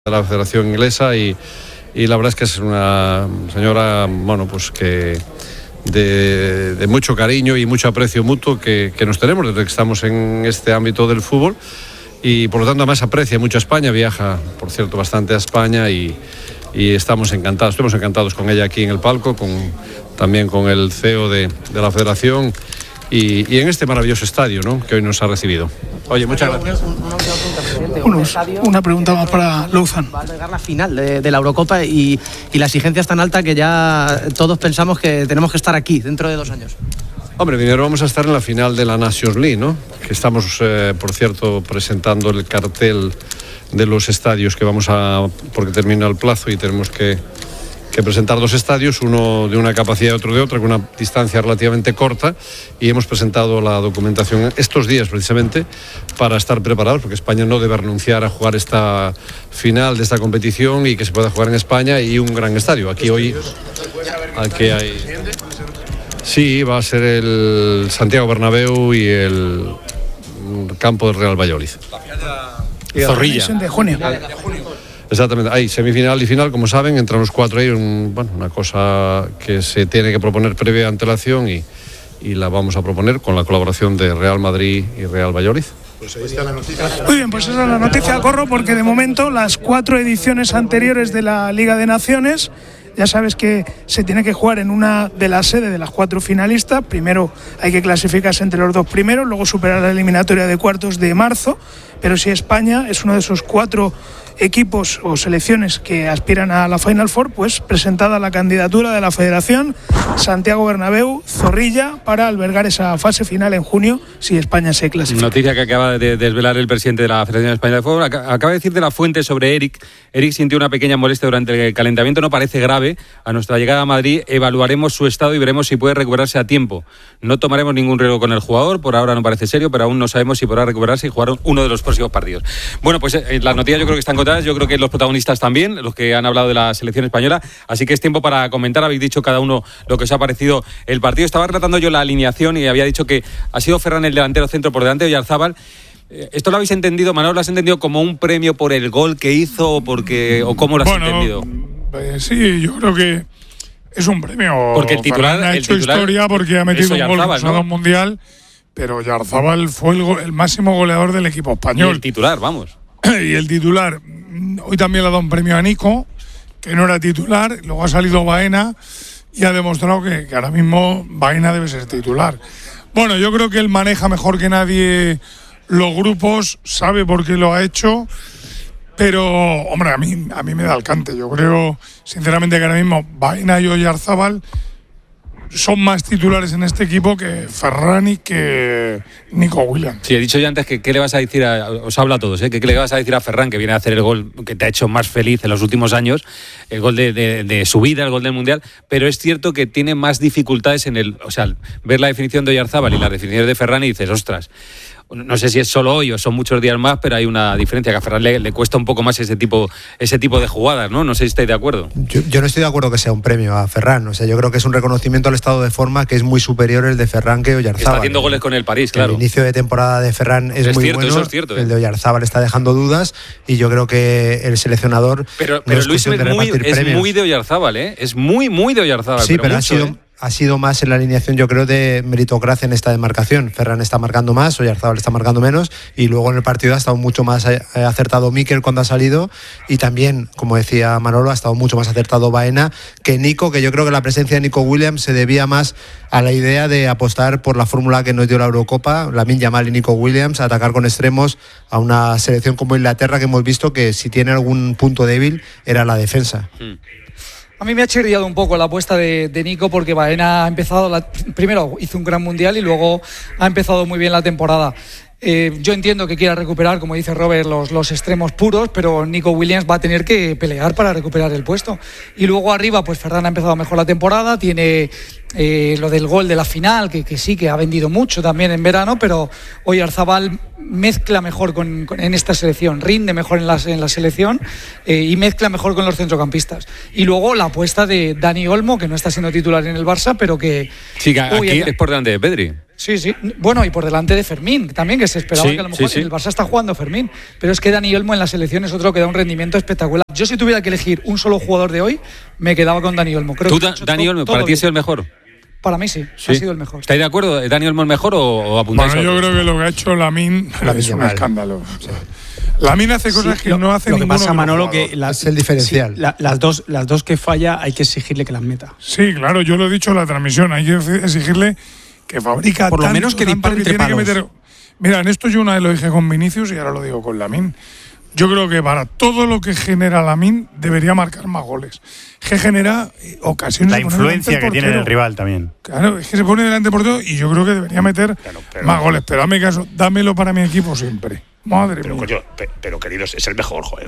de la Federación Inglesa y la verdad es que es una señora, bueno, pues que de mucho cariño y mucho aprecio mutuo que nos tenemos desde que estamos en este ámbito del fútbol, y por lo tanto además aprecia mucho a España, viaja, por cierto, bastante a España y estamos encantados con ella aquí en el palco, también con el CEO de la Federación y en este maravilloso estadio, ¿no?, que hoy nos ha recibido. Oye, muchas gracias. Una pregunta más para Louzan. Va a llegar la final de la Eurocopa y la exigencia es tan alta que ya todos pensamos que tenemos que estar aquí dentro de 2 años. Hombre, primero vamos a estar en la final de la Nations League, ¿no?, que estamos, por cierto, presentando el cartel de los estadios que porque termina el plazo y tenemos que presentar 2 estadios, uno de una capacidad y otro de otra, con una distancia relativamente corta, y hemos presentado la documentación estos días precisamente para estar preparados, porque España no debe renunciar a jugar esta final de esta competición y que se pueda jugar en España y un gran estadio. Aquí hoy hay... Sí, va a ser el Santiago Bernabéu y el campo del Real Valladolid. Zorrilla. De junio. Exactamente, hay semifinal y final, como saben, entran los 4 ahí, una cosa que se tiene que proponer previa antelación y la vamos a proponer con la colaboración de Real Madrid y Real Valladolid. Pues ahí está la noticia. Muy bien, pues esa es la noticia, Corro, porque de momento las 4 ediciones anteriores de la Liga de Naciones, ya sabes que se tiene que jugar en una de las sedes de las 4 finalistas. Primero hay que clasificarse entre los 2 primeros, luego superar la eliminatoria de cuartos de marzo, pero si España es uno de esos 4 equipos o selecciones que aspiran a la Final Four, pues presentada la candidatura de la Federación, Santiago Bernabéu, Zorrilla, para albergar esa fase final en junio si España se clasifica. Noticia que acaba de desvelar el presidente de la Federación Española de Fútbol. Acaba de decir de la fuente sobre Eric. Eric sintió una pequeña molestia durante el calentamiento, no parece grave. A nuestra llegada a Madrid evaluaremos su estado y veremos si puede recuperarse a tiempo. No tomaremos ningún riesgo con el jugador, por ahora no parece serio, pero aún no sabemos si podrá recuperarse y jugar uno de los próximos partidos. Bueno, pues las noticias yo creo que están contadas. Yo creo que los protagonistas también, los que han hablado de la selección española, así que es tiempo para comentar. Habéis dicho cada uno lo que os ha parecido el partido. Estaba relatando yo la alineación y había dicho que ha sido Ferran el delantero centro por delante de Oyarzábal. ¿Esto lo habéis entendido, Manolo? ¿Lo has entendido como un premio por el gol que hizo o cómo lo has entendido? Sí, yo creo que es un premio. Porque el titular ha hecho historia porque ha metido un gol en un mundial, pero Oyarzábal fue el máximo goleador del equipo español. Y el titular, vamos. Y el titular, hoy también le ha dado un premio a Nico, que no era titular, luego ha salido Baena y ha demostrado que ahora mismo Baena debe ser titular. Bueno, yo creo que él maneja mejor que nadie los grupos, sabe por qué lo ha hecho, pero, hombre, a mí me da el cante. Yo creo, sinceramente, que ahora mismo Baena y Oyarzábal son más titulares en este equipo que Ferran y que Nico Williams. Sí, he dicho ya antes que qué le vas a decir os hablo a todos, que qué le vas a decir a Ferran, que viene a hacer el gol que te ha hecho más feliz en los últimos años, el gol de su vida, el gol del Mundial, pero es cierto que tiene más dificultades ver la definición de Oyarzábal y la definición de Ferran y dices, ostras, no sé si es solo hoy o son muchos días más, pero hay una diferencia, que a Ferran le cuesta un poco más ese tipo de jugadas, ¿no? No sé si estáis de acuerdo. Yo no estoy de acuerdo que sea un premio a Ferran. O sea, yo creo que es un reconocimiento al estado de forma que es muy superior el de Ferran que Oyarzábal. Está haciendo goles con el París, claro. El inicio de temporada de Ferran es muy cierto, bueno. Eso es cierto, El de Oyarzábal está dejando dudas y yo creo que el seleccionador... Pero Luis es muy de Oyarzábal, ¿eh? Es muy de Oyarzábal. Sí, pero mucho, ha sido más en la alineación, yo creo, de meritocracia en esta demarcación. Ferran está marcando más, Oyarzábal está marcando menos, y luego en el partido ha estado mucho más acertado Mikel cuando ha salido, y también, como decía Manolo, ha estado mucho más acertado Baena que Nico, que yo creo que la presencia de Nico Williams se debía más a la idea de apostar por la fórmula que nos dio la Eurocopa, Lamine Yamal y Nico Williams, a atacar con extremos a una selección como Inglaterra, que hemos visto que si tiene algún punto débil era la defensa. A mí me ha chirriado un poco la apuesta de Nico, porque Baena ha empezado, primero hizo un gran mundial y luego ha empezado muy bien la temporada. Yo entiendo que quiera recuperar, como dice Robert, los extremos puros, pero Nico Williams va a tener que pelear para recuperar el puesto. Y luego arriba, pues Ferran ha empezado mejor la temporada, tiene lo del gol de la final, que sí, que ha vendido mucho también en verano, pero Oyarzábal mezcla mejor en esta selección, rinde mejor en la selección y mezcla mejor con los centrocampistas. Y luego la apuesta de Dani Olmo, que no está siendo titular en el Barça, pero que... Sí, aquí es por delante de Pedri. Sí, sí. Bueno, y por delante de Fermín, también, que se esperaba que a lo mejor el Barça está jugando Fermín. Pero es que Dani Olmo en la selección es otro que da un rendimiento espectacular. Yo, si tuviera que elegir un solo jugador de hoy, me quedaba con Dani Olmo. Creo que Dani Olmo, ¿para ti ha sido el mejor? Para mí sí, ha sido el mejor. ¿Estáis de acuerdo? ¿Dani Olmo el mejor o apuntáis? Bueno, yo creo que lo que ha hecho Lamine es un escándalo. Sí. Lamine hace cosas que no hace ninguno. Lo que pasa, Manolo, que es el diferencial. Sí, las dos que falla hay que exigirle que las meta. Sí, claro, yo lo he dicho en la transmisión, hay que exigirle que fabrica por lo menos que dispare entre palos. Mira, en esto yo una vez lo dije con Vinicius y ahora lo digo con Lamine. Yo creo que para todo lo que genera Lamine debería marcar más goles. Que genera ocasiones. La influencia que tiene el rival también. Claro, es que se pone delante por todo y yo creo que debería meter más goles. Pero hazme caso, dámelo para mi equipo siempre. Madre mía. Coño, pero queridos, es el mejor, joder.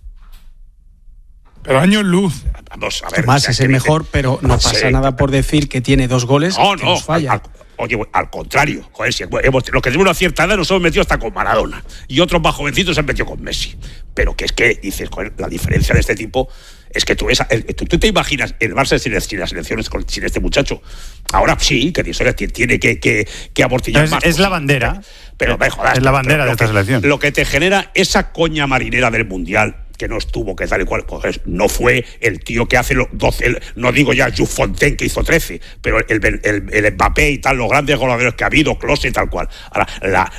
Pero años luz. Vamos a ver. Tomás es el mejor, pero no pasa nada por decir que tiene 2 goles que nos falla. Oye, al contrario, joder, si los que tenemos una cierta edad nos hemos metido hasta con Maradona y otros más jovencitos se han metido con Messi. Pero que es que dices, joder, la diferencia de este tipo es que tú te imaginas el Barça sin las selecciones sin este muchacho. Ahora sí, que tiene que amortillar más. Es la bandera. Pero me jodas. Es la bandera de esta selección. Lo que te genera esa coña marinera del Mundial, que no estuvo, que tal y cual, pues no fue el tío que hace los 12, no digo ya Jules Fontaine que hizo 13, pero el Mbappé y tal, los grandes goleadores que ha habido, Klose y tal cual. Ahora,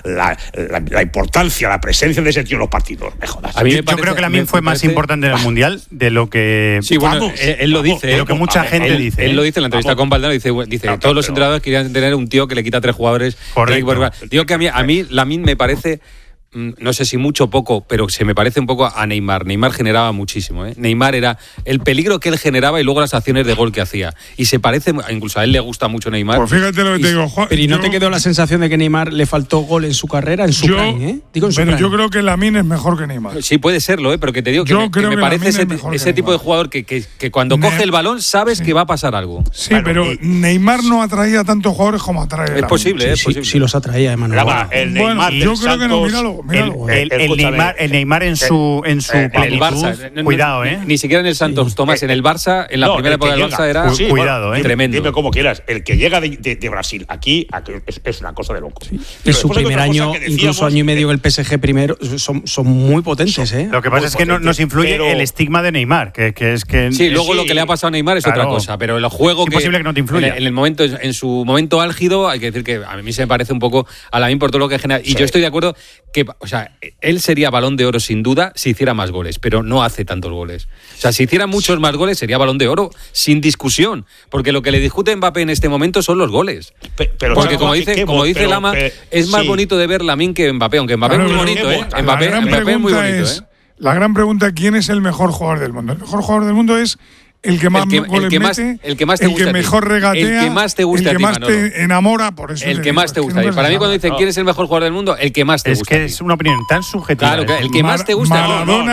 la importancia, la presencia de ese tío en los partidos, me jodas. Yo creo que Lamine fue más importante en el Mundial de lo que... Sí, bueno, él lo dice. De lo que mucha gente dice. Él lo dice en la entrevista con Valdano, dice todos los entrenadores querían tener un tío que le quita 3 jugadores. Correcto. Digo que a mí Lamine me parece... No sé si mucho o poco, pero se me parece un poco a Neymar. Neymar generaba muchísimo, ¿eh? Neymar era el peligro que él generaba y luego las acciones de gol que hacía. Y se parece, incluso a él le gusta mucho Neymar. Pues fíjate lo que te digo, Juan. Pero ¿y no te quedó la sensación de que Neymar le faltó gol en su carrera, en su prime, ¿eh? Digo en su prime. Yo creo que Lamine es mejor que Neymar. Sí, puede serlo, ¿eh? Pero que te digo que me parece ese tipo de jugador que cuando coge el balón sabes que va a pasar algo. Sí, claro, pero Neymar no atraía tantos jugadores como atrae. Es posible, es posible. Sí, los atraía, Emanuel. Bueno, yo creo que no, míralo. El Neymar en su el Barça, cuidado, ni siquiera en el Santos, Tomás, en el Barça, en la primera época del Barça era cuidado, tremendo. Dime como quieras, el que llega de Brasil aquí es una cosa de loco. Sí. En su primer año, incluso año y medio el PSG primero, son muy potentes, ¿eh? Lo que pasa es que nos influye el estigma de Neymar, que es que... Sí, luego lo que le ha pasado a Neymar es otra cosa, pero el juego es imposible que no te influya. En su momento álgido, hay que decir que a mí se me parece un poco a Lamine por todo lo que genera, y yo estoy de acuerdo que, o sea, él sería Balón de Oro sin duda si hiciera más goles, pero no hace tantos goles. O sea, si hiciera muchos más goles sería Balón de Oro sin discusión, porque lo que le discute Mbappé en este momento son los goles. Porque como dice Lama, es más bonito de ver Lamine que Mbappé, aunque Mbappé es muy bonito, ¿eh? Mbappé es muy bonito, ¿eh? La gran pregunta, ¿quién es el mejor jugador del mundo? El mejor jugador del mundo es el que más goles mete, el que más te gusta, el que mejor regatea, el que más te gusta, el que más te enamora, por eso el que más te gusta. Para mí cuando dicen quién es el mejor jugador del mundo, el que más te gusta. Es que es una opinión tan subjetiva. Claro, el que más te gusta.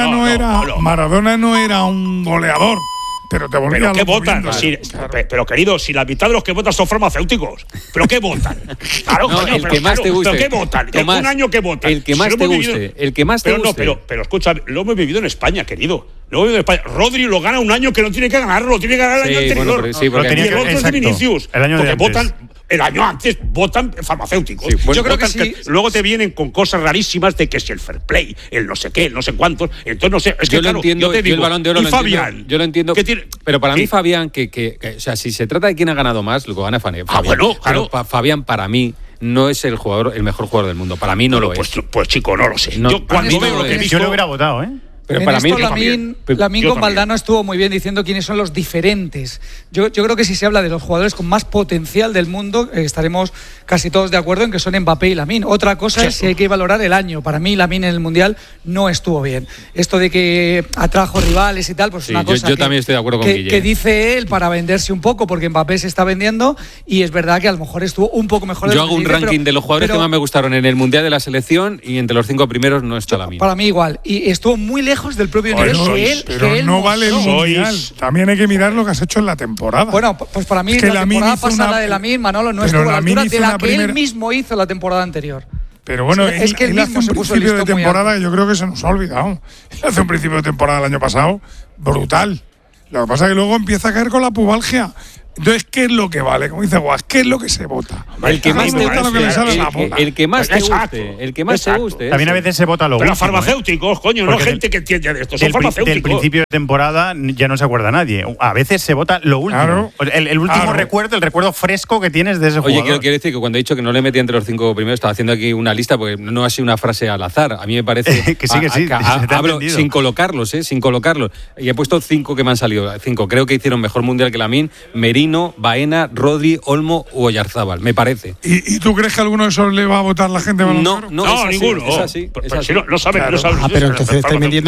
Maradona no era un goleador. Pero te volvía ¿Pero qué votan? Pero querido, si la mitad de los que votan son farmacéuticos. ¿Pero qué votan? Claro, no, el que más te guste. ¿Pero qué votan? Tomás, un año que votan. El que más te guste. El que más te guste. No, pero escucha, lo hemos vivido en España, querido. Lo hemos vivido en España. Rodri lo gana un año que no tiene que ganarlo. Tiene que ganar el año anterior. Bueno, y el otro es de Vinicius. El año porque votan... El año antes votan farmacéuticos. Sí, yo creo que luego te vienen con cosas rarísimas de que si el fair play, el no sé qué, el no sé cuántos. Entonces no sé. Es que yo lo entiendo. Yo el Balón de Oro y Fabián. Yo lo entiendo. Pero para mí Fabián, o sea, si se trata de quién ha ganado más, lo que gana Fabián. Bueno, claro. Fabián para mí no es el mejor jugador del mundo. Para mí no lo es. Pues chico, no lo sé. No, yo cuando veo lo que he visto, yo lo hubiera votado, ¿eh? Pero en para esto Lamine con Valdano estuvo muy bien diciendo quiénes son los diferentes. Yo creo que si se habla de los jugadores con más potencial del mundo, estaremos casi todos de acuerdo en que son Mbappé y Lamine. Otra cosa es si hay que valorar el año. Para mí Lamine en el Mundial no estuvo bien. Esto de que atrajo rivales y tal, pues es una cosa yo también estoy de acuerdo con Guille. Que dice él para venderse un poco, porque Mbappé se está vendiendo y es verdad que a lo mejor estuvo un poco mejor. Yo hago un ranking de los jugadores que más me gustaron en el Mundial de la selección y entre los 5 primeros no está Lamine. Para mí igual. Y estuvo muy lejos del propio nivel. Pero no vale el Mundial. También hay que mirar lo que has hecho en la temporada. Bueno, pues para mí la temporada pasada de Lamine, Manolo, no estuvo a la altura de la que él mismo hizo la temporada anterior. Pero bueno, es que él hace un principio de temporada que yo creo que se nos ha olvidado. Él hace un principio de temporada el año pasado brutal. Lo que pasa es que luego empieza a caer con la pubalgia. Entonces, ¿qué es lo que vale? Como dice Guas, ¿qué es lo que se vota? El que más te guste. El que más te guste. El que más te guste. También a veces se vota lo Pero último. Pero farmacéuticos, coño, no gente que entiende de esto. Son farmacéuticos. Del principio de temporada ya no se acuerda nadie. A veces se vota lo último. Claro. El último recuerdo, el recuerdo fresco que tienes de ese jugador. Oye, quiero decir que cuando he dicho que no le metí entre los 5 primeros, estaba haciendo aquí una lista porque no ha sido una frase al azar. A mí me parece que sí. Hablo sin colocarlos, sin colocarlos. Y he puesto 5 que me han salido. 5. Creo que hicieron mejor mundial que Lamine, Merino, Baena, Rodri, Olmo u Oyarzábal, me parece. ¿Y tú crees que alguno de esos le va a votar la gente? No, ninguno. Es así. No sabe. Pero entonces estáis vendiendo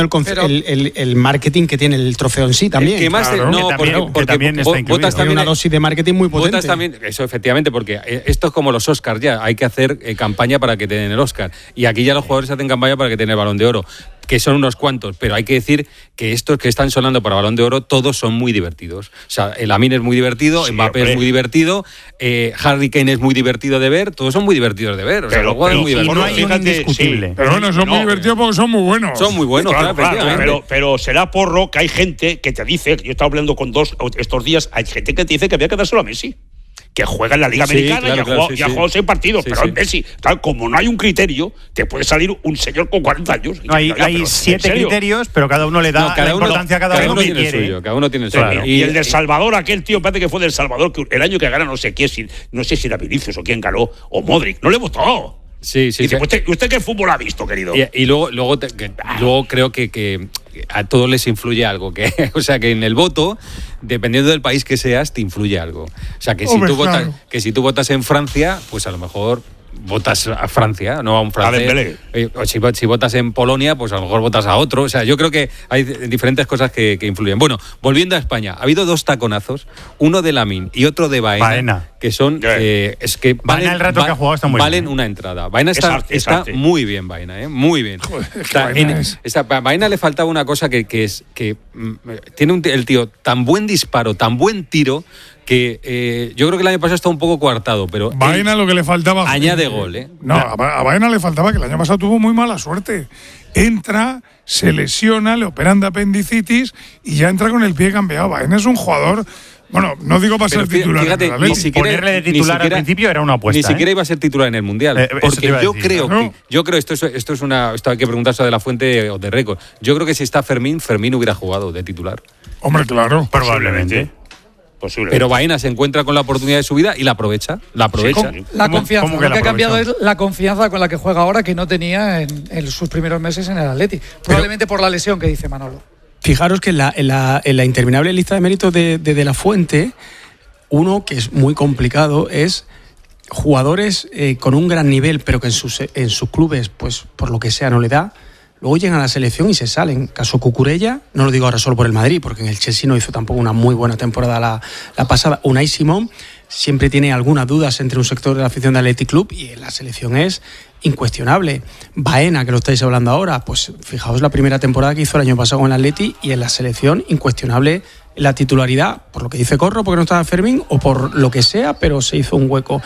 el marketing que tiene el trofeo en sí también. El que más porque también está votas también una dosis de marketing muy potente. Votas también, eso efectivamente, porque esto es como los Oscars ya, hay que hacer campaña para que te den el Oscar. Y aquí ya los jugadores hacen campaña para que te den el Balón de Oro, que son unos cuantos, pero hay que decir que estos que están sonando para Balón de Oro, todos son muy divertidos. O sea, el Lamine es muy divertido, Mbappé es muy divertido, Harry Kane es muy divertido de ver, todos son muy divertidos de ver. O sea, los jugadores muy divertidos. No hay un indiscutible. Pero bueno, son muy divertidos porque son muy buenos. Son muy buenos, claro, pero será porro que hay gente que te dice, yo estaba hablando con 2 estos días, hay gente que te dice que había que dárselo a Messi, que juega en la Liga Americana y ha jugado 6 partidos, pero en Messi, tal, como no hay un criterio, te puede salir un señor con 40 años. Hay 7 criterios, pero cada uno le da la importancia a cada uno que quiere. Cada uno tiene el suyo. Y el del Salvador, aquel tío, parece que fue del Salvador, que el año que gana no sé si era Vinicius o quién ganó, o Modric, no le votó. Sí. Dice, ¿usted qué fútbol ha visto, querido? Y luego creo que a todos les influye algo. O sea, que en el voto, dependiendo del país que seas, te influye algo. O sea, que si tú votas en Francia, pues a lo mejor votas a Francia, no a un francés. O si votas en Polonia, pues a lo mejor votas a otro. O sea, yo creo que hay diferentes cosas que influyen. Bueno, volviendo a España, ha habido 2 taconazos, uno de Lamine y otro de Baena. Que son es que Baena, el rato que ha jugado está muy valen bien. Una entrada. Baena está muy bien, Baena, muy bien. Baena le faltaba una cosa que es que tiene el tío tan buen disparo, tan buen tiro, que yo creo que el año pasado está un poco coartado, pero Baena lo que le faltaba añade gol, No, a Baena le faltaba que el año pasado tuvo muy mala suerte. Entra, se lesiona, le operan de apendicitis y ya entra con el pie cambiado. Baena es un jugador, bueno, no digo para ser titular. Fíjate, ponerle de titular al principio era una apuesta. Ni siquiera iba a ser titular en el Mundial. Porque yo creo, esto hay que preguntarse de La Fuente o de Récord. Yo creo que si está Fermín hubiera jugado de titular. Hombre, claro. Probablemente. Pero Baena se encuentra con la oportunidad de su vida y la aprovecha. La confianza. Lo que ha cambiado es la confianza con la que juega ahora, que no tenía en sus primeros meses en el Atleti. Probablemente por la lesión que dice Manolo. Fijaros que en la interminable lista de méritos de La Fuente, uno que es muy complicado es jugadores con un gran nivel, pero que en sus clubes, pues por lo que sea, no le da. Luego llegan a la selección y se salen. Caso Cucurella, no lo digo ahora solo por el Madrid, porque en el Chelsea no hizo tampoco una muy buena temporada la pasada. Unai Simón siempre tiene algunas dudas entre un sector de la afición del Athletic Club y en la selección es incuestionable. Baena, que lo estáis hablando ahora, pues fijaos la primera temporada que hizo el año pasado con el Atleti y en la selección incuestionable la titularidad, por lo que dice Corro, porque no estaba Fermín o por lo que sea, pero se hizo un hueco.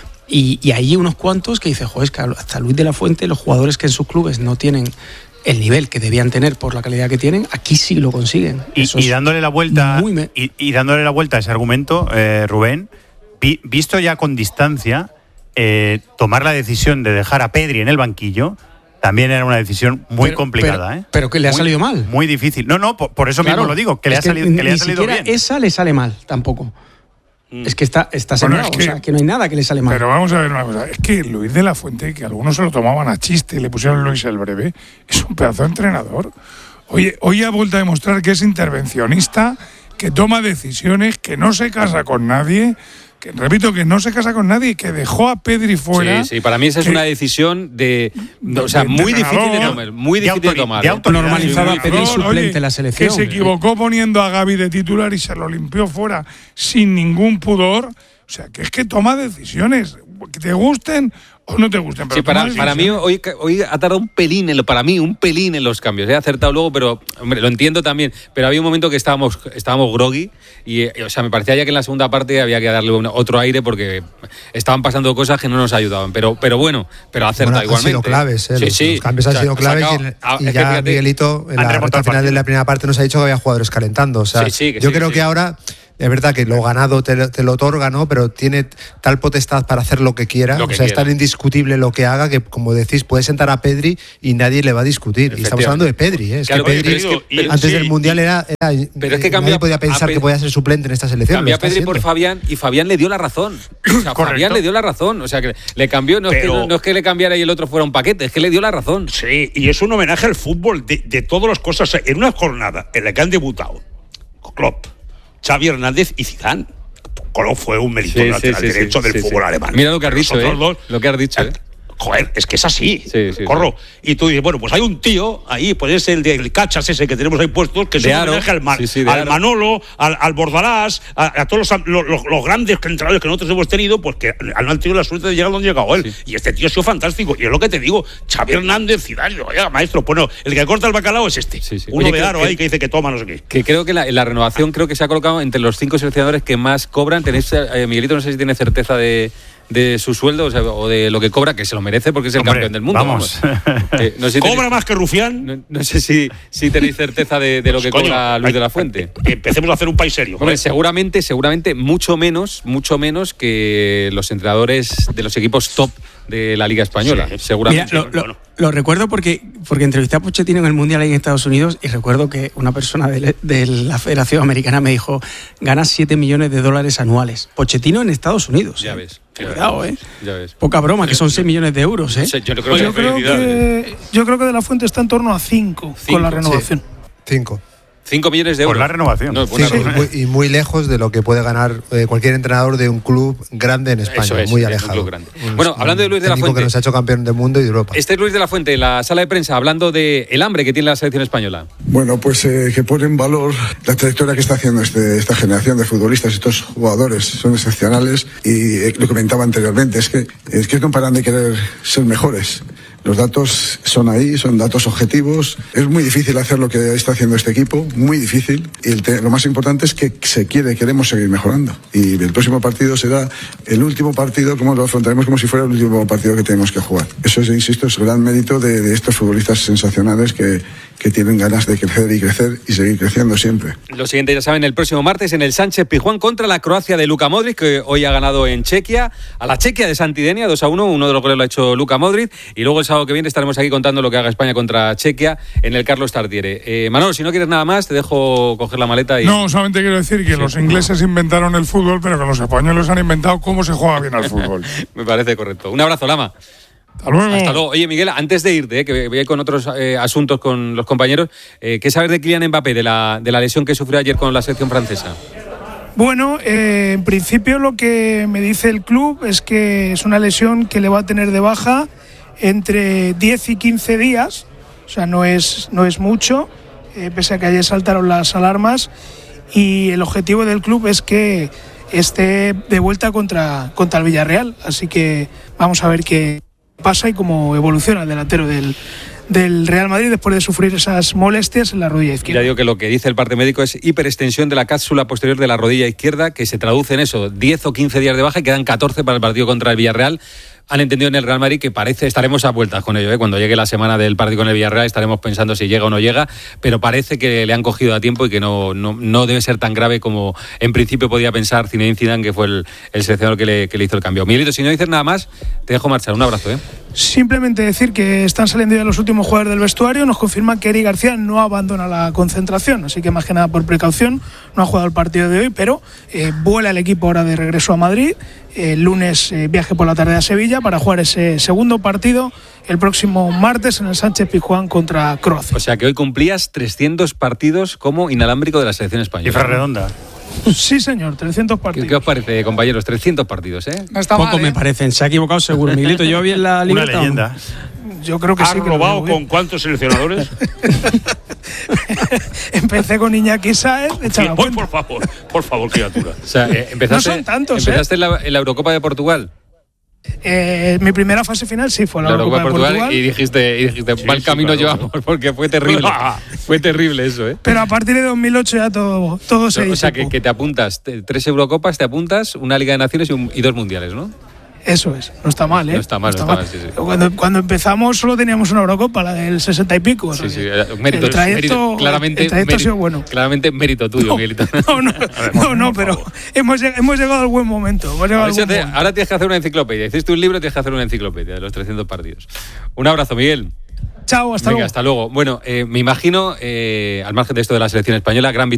Y hay unos cuantos que dicen, joder, es que hasta Luis de la Fuente, los jugadores que en sus clubes no tienen el nivel que debían tener por la calidad que tienen, aquí sí lo consiguen. Y dándole la vuelta y dándole la vuelta a ese argumento, Rubén, visto ya con distancia, tomar la decisión de dejar a Pedri en el banquillo también era una decisión muy complicada. Pero que le ha salido mal. Muy difícil. No, por eso mismo lo digo, que le ha salido bien. Ni siquiera esa le sale mal tampoco. Es que está sembrado, o sea, que no hay nada que le sale mal. Pero vamos a ver una cosa, es que Luis de la Fuente, que algunos se lo tomaban a chiste y le pusieron Luis el Breve, es un pedazo de entrenador. Hoy ha vuelto a demostrar que es intervencionista, que toma decisiones, que no se casa con nadie, que repito, que no se casa con nadie, que dejó a Pedri fuera. Sí, para mí esa es una decisión muy difícil de tomar, muy difícil de tomar. Normalizado a Pedri suplente en la selección. Que se equivocó poniendo a Gavi de titular y se lo limpió fuera sin ningún pudor. O sea, que es que toma decisiones, que te gusten o no te gusten. Pero sí, para mí hoy ha tardado un pelín en los cambios. He acertado luego, pero hombre, lo entiendo también. Pero había un momento que estábamos groggy y o sea, me parecía ya que en la segunda parte había que darle otro aire porque estaban pasando cosas que no nos ayudaban. Pero bueno, pero ha acertado igualmente. Han sido claves, los cambios han sido claves y ya fíjate, Miguelito en la recta final de la primera parte nos ha dicho que había jugadores calentando. O sea, yo creo que ahora Es verdad que lo ganado te lo otorga, ¿no? Pero tiene tal potestad para hacer lo que quiera. Es tan indiscutible lo que haga que, como decís, puede sentar a Pedri y nadie le va a discutir. Y estamos hablando de Pedri, ¿eh? Claro, que Pedri, antes del Mundial pero es que nadie podía pensar que podía ser suplente en esta selección. Cambia a Pedri por Fabián y Fabián le dio la razón. O sea, Fabián le dio la razón. O sea, que le cambió, no es que le cambiara y el otro fuera un paquete, es que le dio la razón. Sí, y es un homenaje al fútbol de todas las cosas. En una jornada en la que han debutado Klopp, Xavi Hernández y Zidane. Klopp fue un mérito lateral derecho del fútbol alemán. Mira lo que has dicho, lo que has dicho. Joder, es que es así, corro. Y tú dices, bueno, pues hay un tío ahí, pues es el del Cachas ese que tenemos ahí puestos, que es un homenaje al Manolo, al Bordalás, a todos los grandes entrenadores que nosotros hemos tenido, pues que han tenido la suerte de llegar donde ha llegado él. Sí. Y este tío ha sido fantástico. Y es lo que te digo, Xavi Hernández, Zidane, oiga, maestro, pues no, el que corta el bacalao es este. Uno de aro ahí que dice que toma no sé qué. Que creo que la renovación creo que se ha colocado entre los 5 seleccionadores que más cobran. Tenéis, Miguelito, no sé si tiene certeza de su sueldo, o sea, o de lo que cobra, que se lo merece porque es el campeón del mundo. Vamos. No sé si ¿cobra más que Rufián? No sé si tenéis certeza de lo que cobra Luis de la Fuente. Empecemos a hacer un país serio. Hombre, seguramente mucho menos que los entrenadores de los equipos top de la Liga Española. Seguramente. Mira, lo recuerdo porque entrevisté a Pochettino en el Mundial ahí en Estados Unidos y recuerdo que una persona de la Federación Americana me dijo, ganas $7 millones anuales. Pochettino en Estados Unidos. Ya ves. Cuidado, Ya ves. Poca broma, que son 6 millones de euros, ¿eh? Yo creo que De la Fuente está en torno a 5 con la renovación. 5. 5 millones de euros. Por la renovación. Y muy lejos de lo que puede ganar cualquier entrenador de un club grande en España. Muy alejado. Bueno, hablando de Luis de la Fuente, que nos ha hecho campeón del mundo y de Europa. Este es Luis de la Fuente en la sala de prensa hablando de el hambre que tiene la selección española. Bueno, pues que pone en valor la trayectoria que está haciendo esta generación de futbolistas. Estos jugadores son excepcionales y lo comentaba anteriormente, es que no paran de querer ser mejores. Los datos son ahí, son datos objetivos. Es muy difícil hacer lo que está haciendo este equipo, muy difícil. Y lo más importante es que queremos seguir mejorando. Y el próximo partido será el último partido, como lo afrontaremos como si fuera el último partido que tenemos que jugar. Eso es, insisto, es gran mérito de estos futbolistas sensacionales que tienen ganas de crecer y seguir creciendo siempre. Lo siguiente, ya saben, el próximo martes en el Sánchez Pizjuán contra la Croacia de Luka Modric, que hoy ha ganado en Chequia, a la Chequia de Santidenia, 2-1, uno de los goles lo ha hecho Luka Modric, y luego el sábado que viene estaremos aquí contando lo que haga España contra Chequia en el Carlos Tartiere. Manolo, si no quieres nada más, te dejo coger la maleta y... No, solamente quiero decir que los ingleses inventaron el fútbol, pero que los españoles han inventado cómo se juega bien al fútbol. Me parece correcto. Un abrazo, Lama. Hasta luego. Hasta luego. Oye, Miguel, antes de irte, que voy a ir con otros asuntos con los compañeros, ¿qué sabes de Kylian Mbappé, de la lesión que sufrió ayer con la selección francesa? Bueno, en principio lo que me dice el club es que es una lesión que le va a tener de baja entre 10 y 15 días, o sea, no es mucho, pese a que ayer saltaron las alarmas, y el objetivo del club es que esté de vuelta contra el Villarreal, así que vamos a ver qué pasa y cómo evoluciona el delantero del Real Madrid después de sufrir esas molestias en la rodilla izquierda. Ya digo que lo que dice el parte médico es hiperextensión de la cápsula posterior de la rodilla izquierda, que se traduce en eso, 10 o 15 días de baja y quedan 14 para el partido contra el Villarreal. Han entendido en el Real Madrid que estaremos a vueltas con ello, cuando llegue la semana del partido con el Villarreal estaremos pensando si llega o no llega, pero parece que le han cogido a tiempo y que no debe ser tan grave como en principio podía pensar Zinedine Zidane, que fue el seleccionador que le hizo el cambio. Miguelito, si no dices nada más, te dejo marchar. Un abrazo. Simplemente decir que están saliendo ya los últimos jugadores del vestuario. Nos confirman que Eric García no abandona la concentración, así que más que nada por precaución no ha jugado el partido de hoy, pero vuela el equipo ahora de regreso a Madrid. El lunes viaje por la tarde a Sevilla para jugar ese segundo partido el próximo martes en el Sánchez Pizjuán contra Croacia. O sea que hoy cumplías 300 partidos como inalámbrico de la selección española. Cifra redonda. Sí, señor, 300 partidos. ¿Qué os parece, compañeros? 300 partidos, No está Poco mal, me parecen. Se ha equivocado seguro. Miguelito, ¿lleva bien la libreta? Una leyenda. Yo creo que ¿Has sí. robado con cuántos seleccionadores? Empecé con Iñaki Sáez. Por favor, criatura. O sea, no son tantos. ¿Empezaste en la Eurocopa de Portugal? Mi primera fase final sí fue la Eurocopa de Portugal. Y dijiste mal camino llevamos, porque fue terrible. Fue terrible eso, Pero a partir de 2008 ya todo se hizo. O sea, que te apuntas 3 Eurocopas, te apuntas una Liga de Naciones y 2 Mundiales, ¿no? Eso es, no está mal, ¿eh? No está mal, sí. Cuando empezamos solo teníamos una Eurocopa, la del 60 y pico. Sí, mérito, el trayecto ha sido bueno. Claramente mérito tuyo, Miguelito. No, pero hemos llegado al buen momento. Ahora tienes que hacer una enciclopedia. Hiciste un libro, tienes que hacer una enciclopedia de los 300 partidos. Un abrazo, Miguel. Chao, hasta luego. Hasta luego. Bueno, me imagino, al margen de esto de la selección española, gran